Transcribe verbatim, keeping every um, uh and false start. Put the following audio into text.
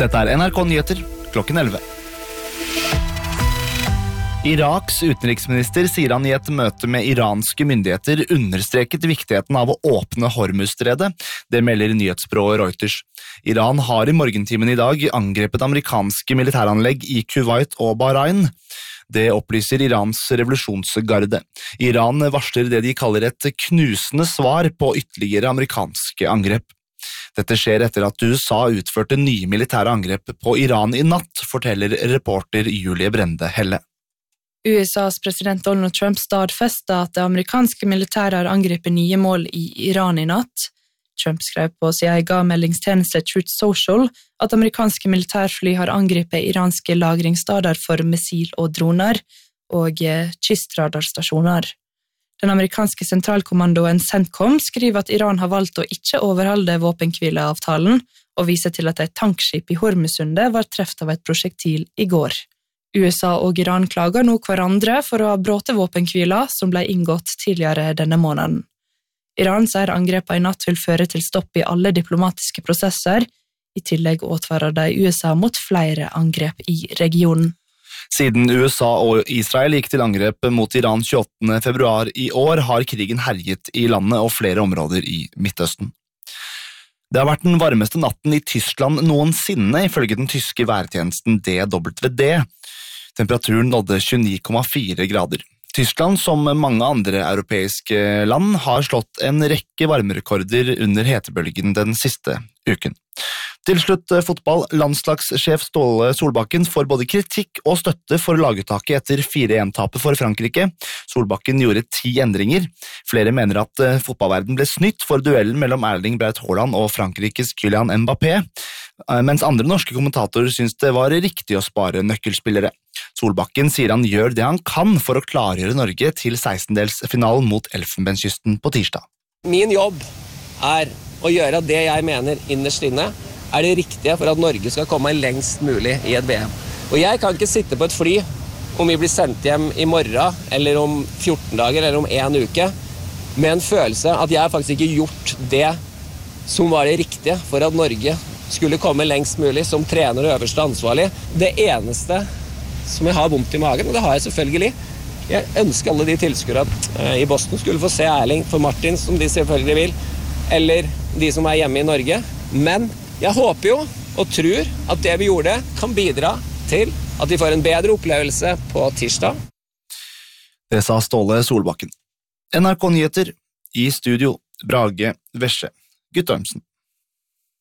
Dette er N R K Nyheter, klokken elleve. Iraks utenriksminister sier han i et møte med iranske myndigheter understreket viktigheten av å åpne Hormuzstredet. Det melder nyhetsbyrået Reuters. Iran har i morgentimen i dag angrepet amerikanske militæranlegg i Kuwait og Bahrain. Det opplyser Irans revolusjonsgarde. Iran varsler det de kaller et knusende svar på ytterligere amerikanske angrep. Dette skjer etter at U S A utførte nye militære angrep på Iran i natt, forteller reporter Julie Brende Helle. U S A's president Donald Trump stadfestet at det amerikanske militæret har angrepet nye mål i Iran i natt. Trump skrev på sin egen meldingstjeneste Truth Social at amerikanske militærfly har angrepet iranske lagringsstader for missil og droner og kystradarstasjoner. Den amerikanske sentralkommandoen CENTCOM skriver at Iran har valgt å ikke overholde våpenhvileavtalen og viser til at et tankskip i Hormuzsundet var treft av et prosjektil i går. U S A og Iran klager nå hverandre for å ha bråte våpenhvila som ble inngått tidligere denne måneden. Iran sier angrepet i natt vil føre til stopp i alle diplomatiske prosesser. I tillegg advarer de U S A mot flere angrep i regionen. Siden U S A og Israel gikk til angrep mot Iran tjueåttende februar i år, har krigen herjet i landet og flere områder i Midtøsten. Det har vært den varmeste natten i Tyskland noensinne, ifølge den tyske værtjenesten D W D. Temperaturen nådde tjueni komma fire grader. Tyskland, som mange andre europeiske land, har slått en rekke varmerekorder under hetebølgen den siste uken. Til slutt fotball. Landslagssjef Ståle Solbakken får både kritikk og støtte for laguttaket etter fire en-tapet for Frankrike. Solbakken gjorde ti endringer. Flere mener at fotballverden ble snytt for duellen mellom Erling Braut Haaland og Frankrikes Kylian Mbappé, mens andre norske kommentatorer synes det var riktig å spare nøkkelspillere. Solbakken sier han gjør det han kan for å klargjøre Norge til sekstendelsfinalen mot Elfenbenskysten på tirsdag. Min jobb er å gjøre det jeg mener innerst inne er det riktige for at Norge skal komme lengst mulig i et V M. Og jeg kan ikke sitte på et fly om vi blir sendt hjem i morgen, eller om fjorten dager, eller om en uke, med en følelse at jeg faktisk ikke gjort det som var det riktige for at Norge skulle komme lengst mulig som trener og øverste ansvarlig. Det eneste som jeg har vondt i magen, og det har jeg selvfølgelig. Jeg ønsker alle de tilskuere i Boston skulle få se Erling for Martin, som de selvfølgelig vil, eller de som er hjemme i Norge. Men jeg håper jo og tror at det vi gjorde kan bidra til at de får en bedre opplevelse på tirsdag. Det sa Ståle Solbakken. N R K Nyheter, i studio Brage Vesje Guttormsen.